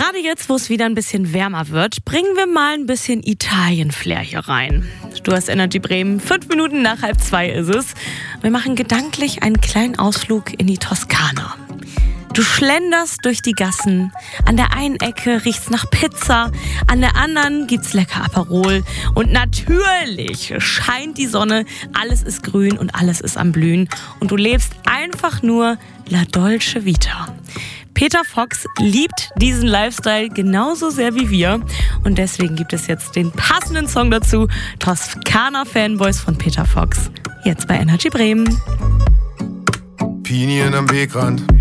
Gerade jetzt, wo es wieder ein bisschen wärmer wird, bringen wir mal ein bisschen Italien-Flair hier rein. Du hast Energy Bremen, 5 Minuten nach 1:30 ist es. Wir machen gedanklich einen kleinen Ausflug in die Toskana. Du schlenderst durch die Gassen. An der einen Ecke riecht's nach Pizza, an der anderen gibt's lecker Aperol. Und natürlich scheint die Sonne, alles ist grün und alles ist am Blühen. Und du lebst einfach nur La Dolce Vita. Peter Fox liebt diesen Lifestyle genauso sehr wie wir. Und deswegen gibt es jetzt den passenden Song dazu. Toskana Fanboys von Peter Fox. Jetzt bei Energy Bremen. Pinien am Wegrand.